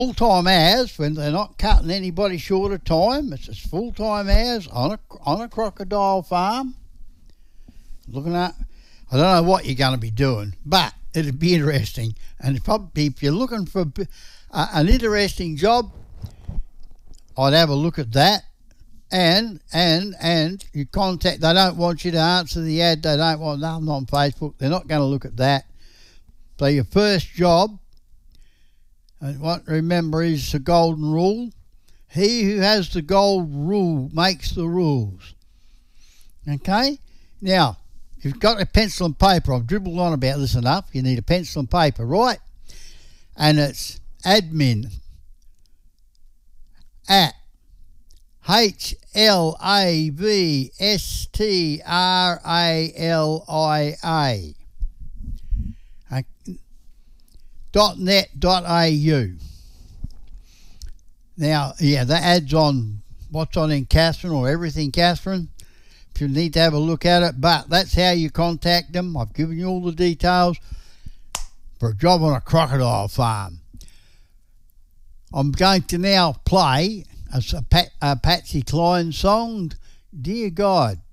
full-time hours when they're not cutting anybody short of time. It's just full-time hours on a crocodile farm. Looking at, I don't know what you're going to be doing, but it'd be interesting. And probably if you're looking for an interesting job, I'd have a look at that. And you contact. They don't want you to answer the ad. They don't want nothing on Facebook. They're not going to look at that. So your first job, and what remember is the golden rule: he who has the gold rule makes the rules. Okay. Now, you've got a pencil and paper. I've dribbled on about this enough. You need a pencil and paper, right? And it's admin at HLAVSTRALIA .net.au. Now, yeah, that ad's on what's on in Katherine or everything Katherine, if you need to have a look at it. But that's how you contact them. I've given you all the details for a job on a crocodile farm. I'm going to now play a Patsy Cline song, Dear God.